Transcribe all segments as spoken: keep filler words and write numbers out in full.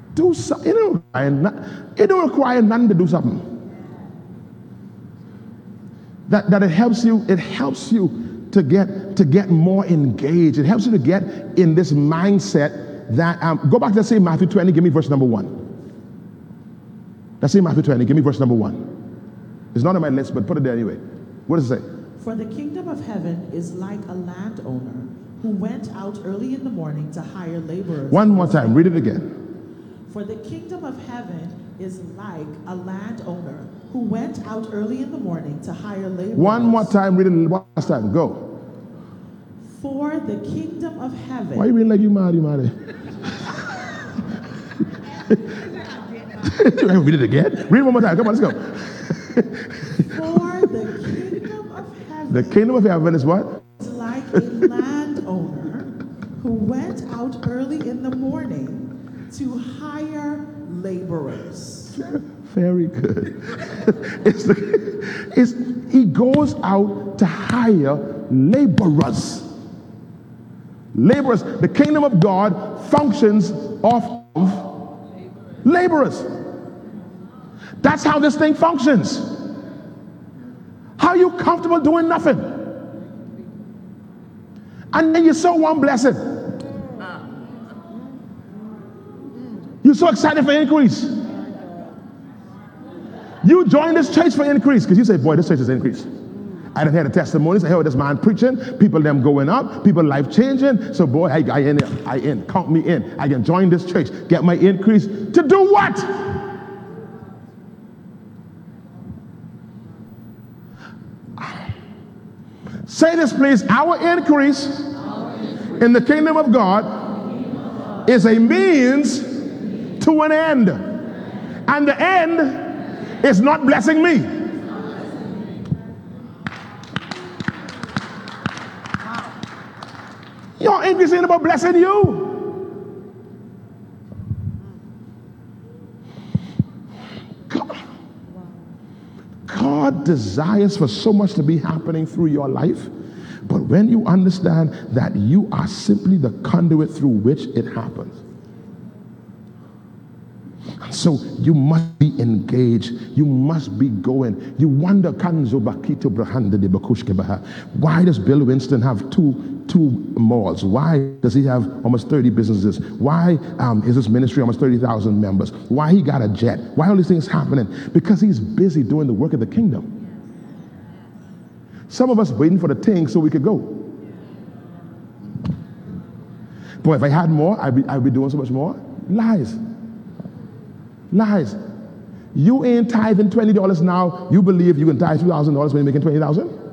Do something. It don't require, no- it don't require nothing to do something. That, that it helps you, it helps you to get to get more engaged. It helps you to get in this mindset that um, go back to say Matthew twenty, give me verse number one. Let's say Matthew twenty, give me verse number one. It's not on my list, but put it there anyway. What does it say? For the kingdom of heaven is like a landowner who went out early in the morning to hire laborers. One more time, read it again. For the kingdom of heaven is like a landowner who went out early in the morning to hire laborers. One more time, read it one last time. Go. For the kingdom of heaven. Why are you reading like you mad, you mad? Read it again. Read it one more time. Come on, let's go. For the kingdom of heaven. The kingdom of heaven is what? Is like a landowner who went out early in the morning to hire laborers. Very good. It's the, it's, he goes out to hire laborers. Laborers. The kingdom of God functions off of laborers. That's how this thing functions. How are you comfortable doing nothing? And then you're so one blessed. You're so excited for increase. You join this church for increase because you say, boy, this church is increase. I done heard the testimonies. I heard this man preaching. People them going up. People life changing. So boy, I, I in there. I in. Count me in. I can join this church. Get my increase. To do what? Say this please. Our increase, Our increase in the kingdom of God, kingdom of God is a means to an end. And the end is not blessing me. Your increase ain't about blessing you. God, God desires for so much to be happening through your life, but when you understand that you are simply the conduit through which it happens. So you must be engaged. You must be going. You wonder, why does Bill Winston have two two malls? Why does he have almost thirty businesses? Why um, is this ministry almost thirty thousand members? Why he got a jet? Why all these things happening? Because he's busy doing the work of the kingdom. Some of us waiting for the thing so we could go. Boy, if I had more, I'd be, I'd be doing so much more. Lies. Lies. You ain't tithing twenty dollars now. You believe you can tithe two thousand dollars when you're making twenty thousand dollars?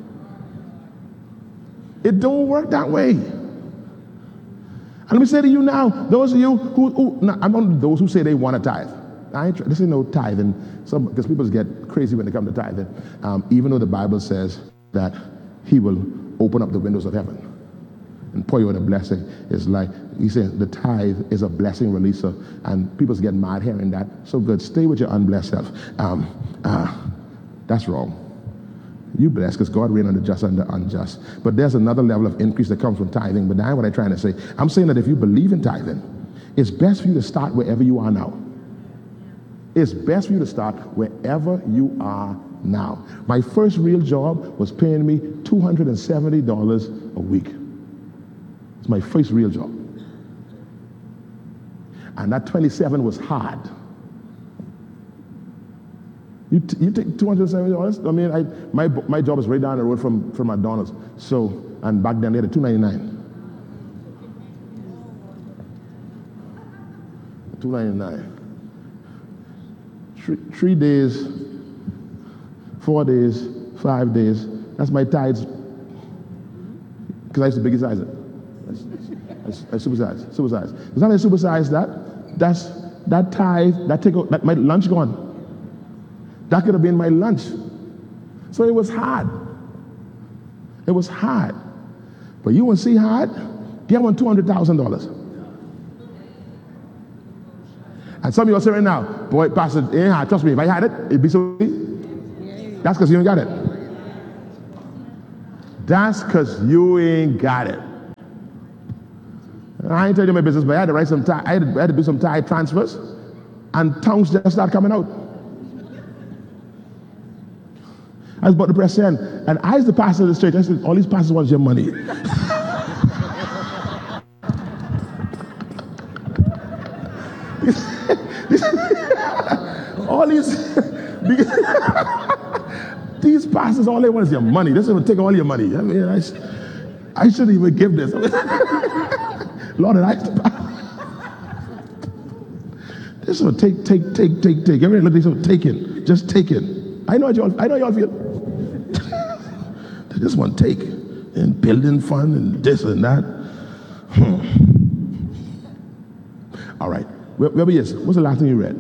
It don't work that way. And let me say to you now, those of you who, who now, I'm not those who say they want to tithe. I ain't, this ain't no tithing, because people get crazy when they come to tithing, um, even though the Bible says that he will open up the windows of heaven and pour you out a blessing. It's like, he said the tithe is a blessing releaser, and people get mad hearing that. So good, stay with your unblessed self. Um, uh, that's wrong. You bless because God reigns on the just and the unjust. But there's another level of increase that comes from tithing, but that's what I'm trying to say. I'm saying that if you believe in tithing, it's best for you to start wherever you are now. It's best for you to start wherever you are now. My first real job was paying me two hundred seventy dollars a week. It's my first real job. And that twenty-seven was hard. You, t- you take two hundred seventy dollars? I mean, I, my, my job is right down the road from, from McDonald's. So, and back then they had a two ninety-nine. two ninety-nine. Three, three days, four days, five days. That's my tithes. Because I used to biggiesize it. I, I, I supersize, supersize. It's not I supersize that. That's that tithe, that take that my lunch gone. That could have been my lunch. So it was hard. It was hard. But you want to see hard? Get one two hundred thousand dollars. And some of you are saying right now, boy, Pastor, it ain't hard. Trust me, if I had it, it'd be so easy. That's because you ain't got it. That's because you ain't got it. I ain't telling you my business, but I had to write some tithe, I, I had to do some tithe transfers, and tongues just start coming out. I was about to press send, and I, as the pastor of the church, I said, all these pastors want your money. all these, these pastors, all they want is your money. This will take all your money. I mean, I, I shouldn't even give this. Lord, and I, this will take, take, take, take, take. Everybody look at this, will take it. Just take it. I know y'all, I know y'all feel. They just want to take and building fund and this and that. Hmm. All right. Whoever yes, what's the last thing you read?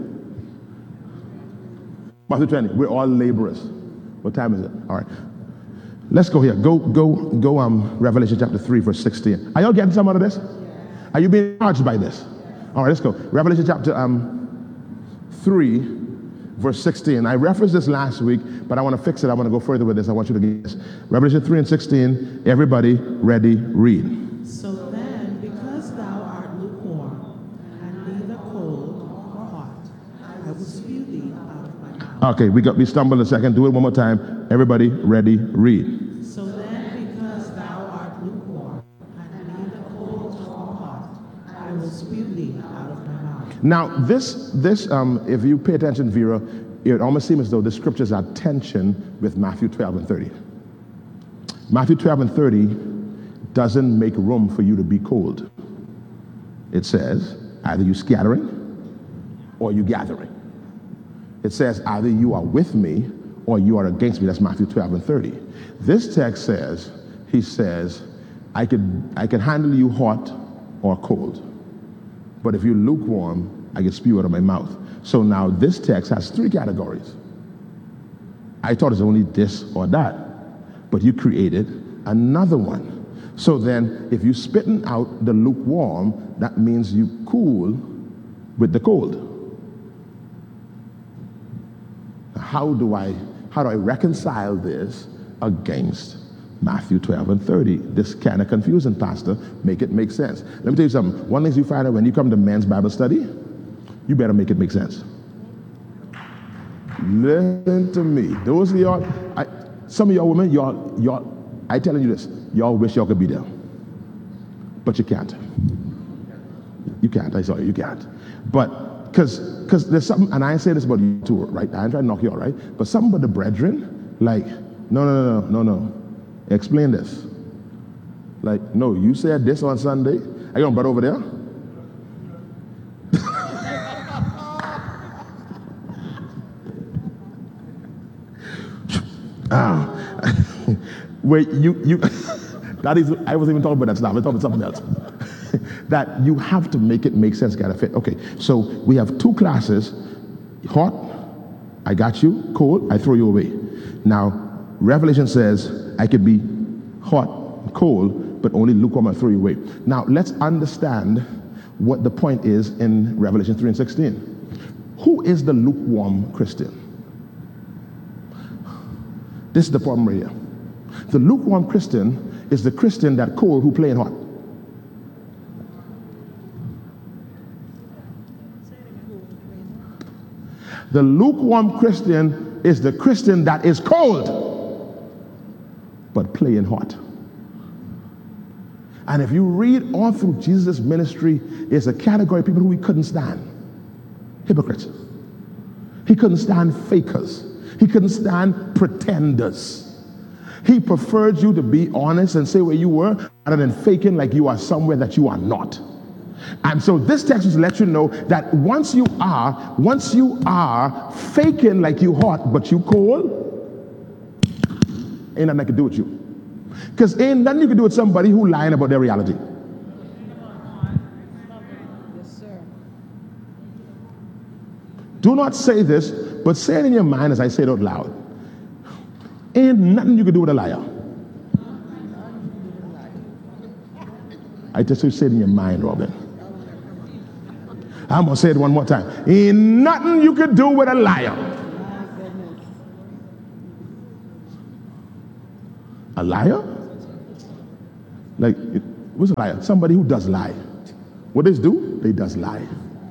Matthew twenty. We're all laborers. What time is it? All right. Let's go here. Go, go, go. Um, Revelation chapter three, verse sixteen. Are y'all getting some out of this? Are you being charged by this? All right, let's go. Revelation chapter um three, verse sixteen. I referenced this last week, but I want to fix it. I want to go further with this. I want you to get this. Revelation three and sixteen. Everybody, ready? Read. So then, because thou art lukewarm and neither cold nor hot, I will spew thee out of my mouth. Okay, we got we stumbled a second. Do it one more time. Everybody, ready? Read. So then, because thou art lukewarm and neither cold nor hot, I will spew thee out of my mouth. Now, this this um, if you pay attention, Vera, it almost seems as though the scriptures are tension with Matthew twelve and thirty. Matthew twelve and thirty doesn't make room for you to be cold. It says either you scattering or you gathering. It says either you are with me or you are against me. That's Matthew twelve and thirty. This text says, he says, I could I can handle you hot or cold, but if you're lukewarm, I can spew out of my mouth. So now this text has three categories. I thought it's only this or that, but you created another one. So then, if you're spitting out the lukewarm, that means you cool with the cold. How do I how do I reconcile this against Matthew twelve and thirty? This kind of confusing, Pastor. Make it make sense. Let me tell you something. One thing you find out when you come to men's Bible study, you better make it make sense. Listen to me. Those of y'all, I, some of y'all women, y'all, y'all, I telling you this, y'all wish y'all could be there, but you can't. You can't. I sorry, you can't. But because because there's something, and I ain't say this about you too, right? I ain't trying to knock you out, right? But something about the brethren, like, no, no, no, no, no, no. Explain this. Like, no, you said this on Sunday. Are you on brother over there? Ah, wait, you, you, that is, I wasn't even talking about that stuff, I was talking about something else. That you have to make it make sense, gotta fit. Okay, so we have two classes, hot, I got you, cold, I throw you away. Now, Revelation says, I could be hot, cold, but only lukewarm, I throw you away. Now, let's understand what the point is in Revelation three and sixteen. Who is the lukewarm Christian? This is the problem right here. The lukewarm Christian is the Christian that cold who playing hot. The lukewarm Christian is the Christian that is cold but playing hot. And if you read all through Jesus' ministry, it's a category of people who he couldn't stand. Hypocrites. He couldn't stand fakers. He couldn't stand pretenders. He preferred you to be honest and say where you were rather than faking like you are somewhere that you are not. And so this text is to let you know that once you are, once you are faking like you hot but you cold, ain't nothing I can do with you. Because ain't nothing you can do with somebody who lying about their reality. Yes, sir. Do not say this, but say it in your mind as I say it out loud. Ain't nothing you can do with a liar. I just say it in your mind, Robin. I'm going to say it one more time. Ain't nothing you can do with a liar. A liar? Like, what's a liar? Somebody who does lie. What they do? They does lie.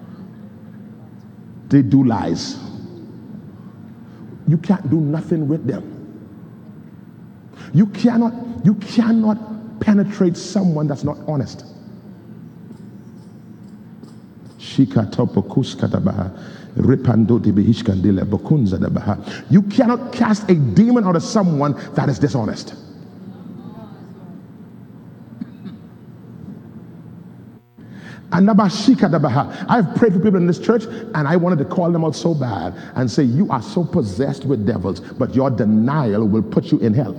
They do lies. You can't do nothing with them. You cannot, you cannot penetrate someone that's not honest. You cannot cast a demon out of someone that is dishonest. I've prayed for people in this church, and I wanted to call them out so bad and say, you are so possessed with devils, but your denial will put you in hell.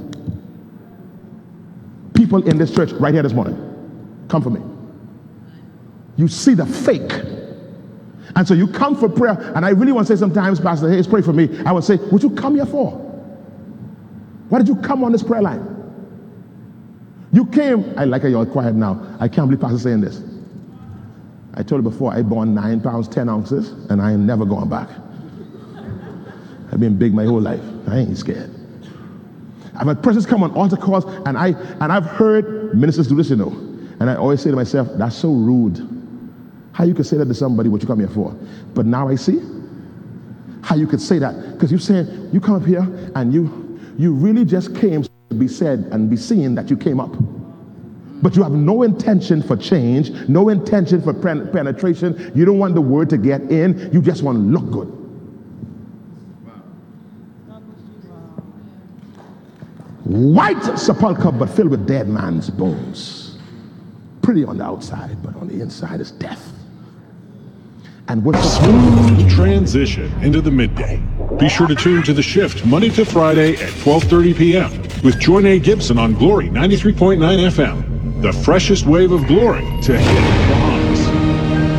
People in this church right here this morning, come for me. You see the fake. And so you come for prayer, and I really want to say sometimes, Pastor Hayes, pray for me. I would say, what you come here for? Why did you come on this prayer line? You came, I like how you're quiet now. I can't believe Pastor saying this. I told you before, I born nine pounds, ten ounces, and I ain't never going back. I've been big my whole life. I ain't scared. I've had persons come on altar calls, and, I, and I've heard ministers do this, you know. And I always say to myself, that's so rude. How you could say that to somebody, what you come here for? But now I see how you could say that. Because you're saying, you come up here, and you, you really just came to be said and be seen that you came up. But you have no intention for change, no intention for pen- penetration. You don't want the word to get in. You just want to look good. White sepulchre, but filled with dead man's bones. Pretty on the outside, but on the inside is death. And what's a smooth transition into the midday. Be sure to tune to The Shift Monday to Friday at twelve thirty p.m. with Joy Nate Gibson on Glory ninety-three point nine F M. The freshest wave of glory to hit.